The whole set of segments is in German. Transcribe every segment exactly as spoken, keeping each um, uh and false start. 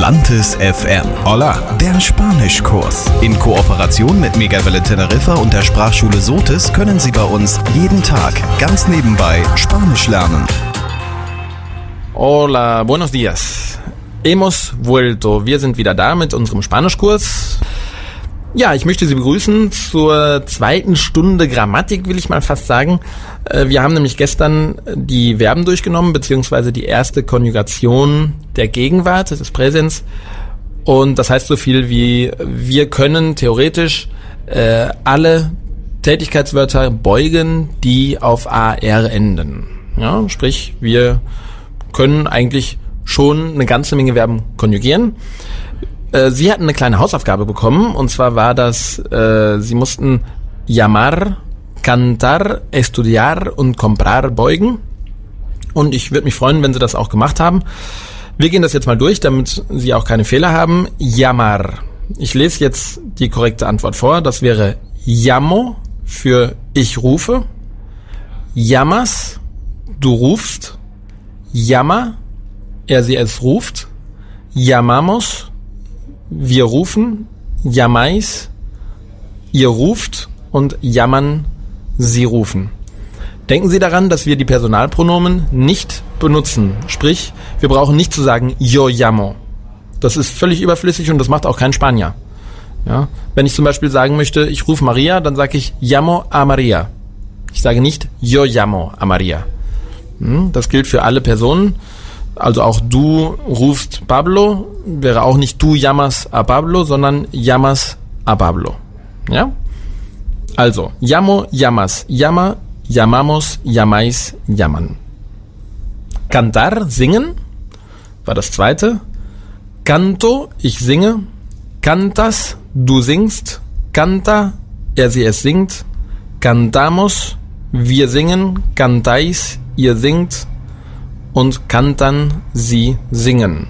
Atlantis F M. Hola, der Spanischkurs. In Kooperation mit Megawelle Teneriffa und der Sprachschule Sotis können Sie bei uns jeden Tag ganz nebenbei Spanisch lernen. Hola, buenos días. Hemos vuelto. Wir sind wieder da mit unserem Spanischkurs. Ja, ich möchte Sie begrüßen zur zweiten Stunde Grammatik, will ich mal fast sagen. Wir haben nämlich gestern die Verben durchgenommen, beziehungsweise die erste Konjugation der Gegenwart, des Präsens. Und das heißt so viel wie, wir können theoretisch äh, alle Tätigkeitswörter beugen, die auf A R enden. Ja, sprich, wir können eigentlich schon eine ganze Menge Verben konjugieren. Sie hatten eine kleine Hausaufgabe bekommen, und zwar war das, äh, Sie mussten llamar, cantar, estudiar und comprar beugen. Und ich würde mich freuen, wenn Sie das auch gemacht haben. Wir gehen das jetzt mal durch, damit Sie auch keine Fehler haben. Llamar. Ich lese jetzt die korrekte Antwort vor. Das wäre llamo für ich rufe. Llamas, du rufst. Llama, er sie es ruft. Llamamos, wir rufen. Llamáis, ihr ruft. Und llaman, sie rufen. Denken Sie daran, dass wir die Personalpronomen nicht benutzen. Sprich, wir brauchen nicht zu sagen yo llamo. Das ist völlig überflüssig und das macht auch kein Spanier. Ja? Wenn ich zum Beispiel sagen möchte, ich rufe Maria, dann sage ich llamo a Maria. Ich sage nicht yo llamo a Maria. Das gilt für alle Personen. Also auch du rufst Pablo, wäre auch nicht du llamas a Pablo, sondern llamas a Pablo. Ja? Also, llamo, llamas, llama, llamamos, llamáis, llaman. Cantar, singen, war das zweite. Canto, ich singe. Cantas, du singst. Canta, er sie es singt. Cantamos, wir singen. Cantáis, ihr singt. Und cantan, sie singen.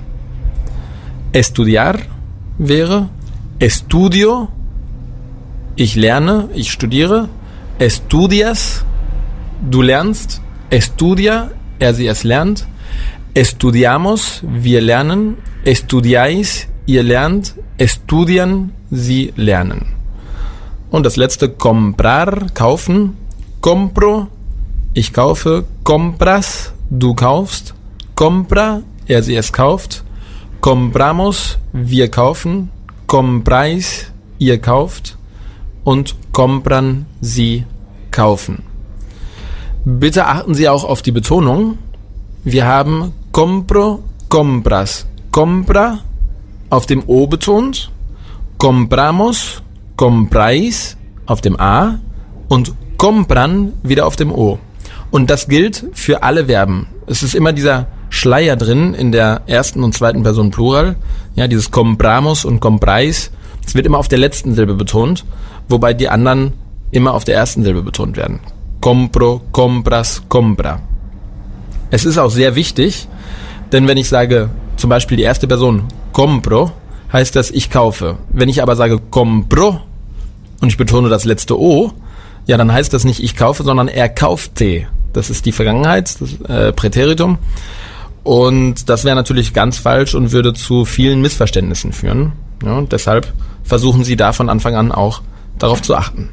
Estudiar wäre estudio, ich lerne, ich studiere. Estudias, du lernst. Estudia, er sie es lernt. Estudiamos, wir lernen. Estudiáis, ihr lernt. Estudian, sie lernen. Und das letzte, comprar, kaufen. Compro, ich kaufe. Compras, du kaufst. Compra, er sie es kauft. Compramos, wir kaufen. Compráis, ihr kauft. Und compran, sie kaufen. Bitte achten Sie auch auf die Betonung. Wir haben compro, compras. Compra auf dem O betont. Compramos, compráis auf dem A. Und compran wieder auf dem O. Und das gilt für alle Verben. Es ist immer dieser Schleier drin in der ersten und zweiten Person Plural. Ja, dieses compramos und compráis. Es wird immer auf der letzten Silbe betont, wobei die anderen immer auf der ersten Silbe betont werden. Compro, compras, compra. Es ist auch sehr wichtig, denn wenn ich sage, zum Beispiel die erste Person compro, heißt das, ich kaufe. Wenn ich aber sage compro und ich betone das letzte O, ja, dann heißt das nicht ich kaufe, sondern er kaufte. Das ist die Vergangenheit, das äh, Präteritum. Und das wäre natürlich ganz falsch und würde zu vielen Missverständnissen führen. Ja, und deshalb versuchen Sie da von Anfang an auch darauf zu achten.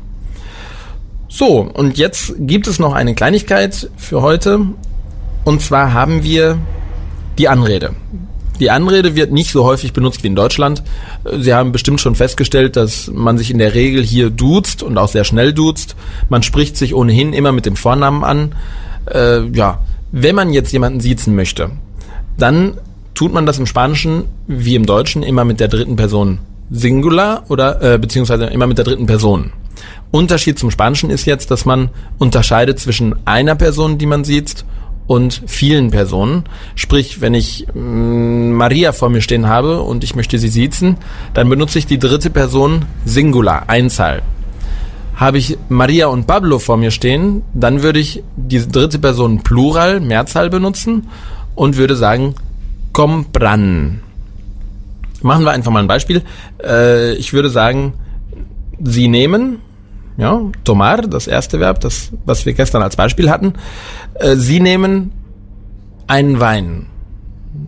So, und jetzt gibt es noch eine Kleinigkeit für heute. Und zwar haben wir die Anrede. Die Anrede wird nicht so häufig benutzt wie in Deutschland. Sie haben bestimmt schon festgestellt, dass man sich in der Regel hier duzt und auch sehr schnell duzt. Man spricht sich ohnehin immer mit dem Vornamen an. Äh, ja, wenn man jetzt jemanden siezen möchte, dann tut man das im Spanischen wie im Deutschen immer mit der dritten Person Singular oder äh, beziehungsweise immer mit der dritten Person. Unterschied zum Spanischen ist jetzt, dass man unterscheidet zwischen einer Person, die man sieht, und vielen Personen. Sprich, wenn ich mh, Maria vor mir stehen habe und ich möchte sie siezen, dann benutze ich die dritte Person Singular, Einzahl. Habe ich Maria und Pablo vor mir stehen, dann würde ich die dritte Person Plural, Mehrzahl benutzen und würde sagen compran. Machen wir einfach mal ein Beispiel. Äh, ich würde sagen, sie nehmen, ja, tomar, das erste Verb, das, was wir gestern als Beispiel hatten. Äh, sie nehmen einen Wein.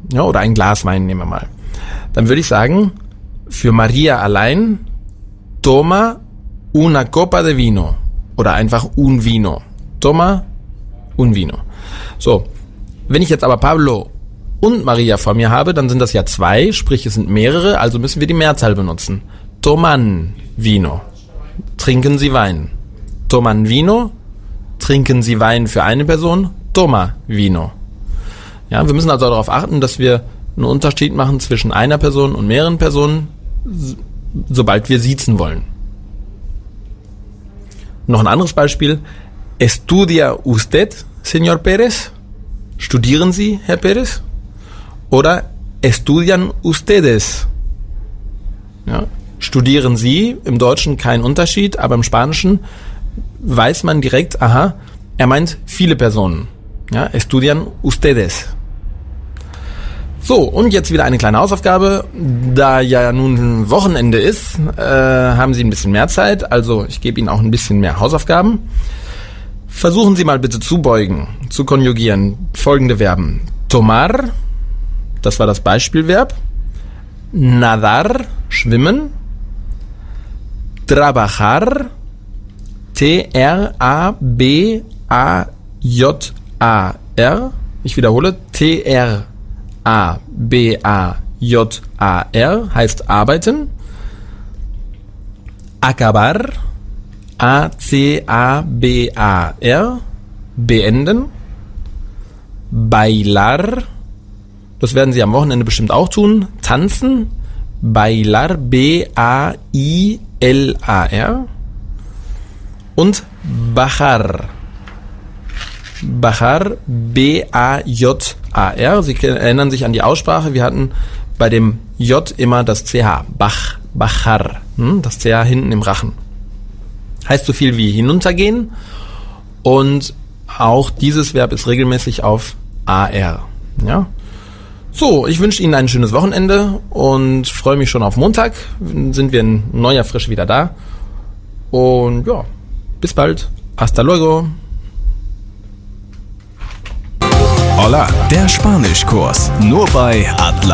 Ja, oder ein Glas Wein nehmen wir mal. Dann würde ich sagen, für Maria allein, toma una copa de vino. Oder einfach un vino. Toma un vino. So, wenn ich jetzt aber Pablo und Maria vor mir habe, dann sind das ja zwei, sprich es sind mehrere, also müssen wir die Mehrzahl benutzen. Toman vino. Trinken Sie Wein. Toman vino. Trinken Sie Wein für eine Person. Toma vino. Ja, wir müssen also darauf achten, dass wir einen Unterschied machen zwischen einer Person und mehreren Personen, sobald wir siezen wollen. Noch ein anderes Beispiel. Estudia usted, señor Pérez? Studieren Sie, Herr Pérez? Oder estudian ustedes? Ja, studieren Sie, im Deutschen kein Unterschied, aber im Spanischen weiß man direkt, aha, er meint viele Personen. Ja, estudian ustedes. So, und jetzt wieder eine kleine Hausaufgabe. Da ja nun Wochenende ist, äh, haben Sie ein bisschen mehr Zeit, also ich gebe Ihnen auch ein bisschen mehr Hausaufgaben. Versuchen Sie mal bitte zu beugen, zu konjugieren. Folgende Verben. Tomar, das war das Beispielverb. Nadar, schwimmen. Trabajar, T R A B A J A R. Ich wiederhole, T R A B A J A R heißt arbeiten. Acabar, A C A B A R, beenden. Bailar, das werden Sie am Wochenende bestimmt auch tun. Tanzen. Bailar, B A I L A R. Und bajar. Bajar, B A J A R. Sie erinnern sich an die Aussprache. Wir hatten bei dem J immer das C H. Bach, bajar. Das C H hinten im Rachen. Heißt so viel wie hinuntergehen. Und auch dieses Verb ist regelmäßig auf A R. Ja? So, ich wünsche Ihnen ein schönes Wochenende und freue mich schon auf Montag. Sind wir in neuer Frische wieder da. Und ja, bis bald. Hasta luego. Hola, der Spanischkurs. Nur bei Atlas.